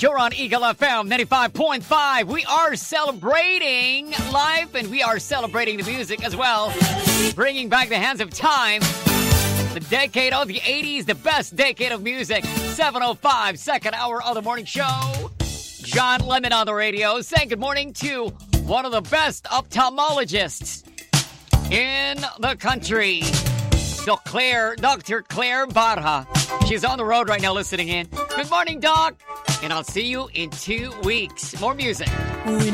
You're on Eagle FM 95.5. We are celebrating life and we are celebrating the music as well. Bringing back the hands of time. The decade of the 80s, the best decade of music. 7:05, second hour of the morning show. John Lemon on the radio saying good morning to one of the best ophthalmologists in the country. Dr. Claire Barha. She's on the road right now listening in. Good morning, Doc. And I'll see you in 2 weeks. More music.